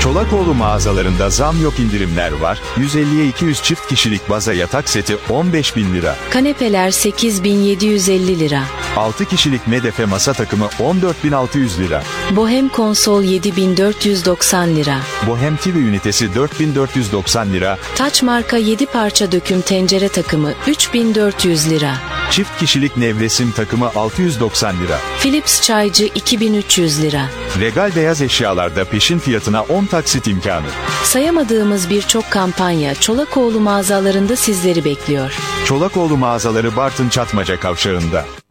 Çolakoğlu mağazalarında zam yok, indirimler var. 150'ye 200 çift kişilik baza yatak seti 15.000 lira. Kanepeler 8.750 lira. 6 kişilik medefe masa takımı 14.600 lira. Bohem konsol 7.490 lira. Bohem TV ünitesi 4.490 lira. Taç marka 7 parça döküm tencere takımı 3.400 lira. Çift kişilik nevresim takımı 690 lira. Philips çaycı 2.300 lira. Regal beyaz eşyalarda peşin fiyatına 10 taksit imkanı. Sayamadığımız birçok kampanya Çolakoğlu mağazalarında sizleri bekliyor. Çolakoğlu mağazaları Bartın Çatmaca Kavşağı'nda.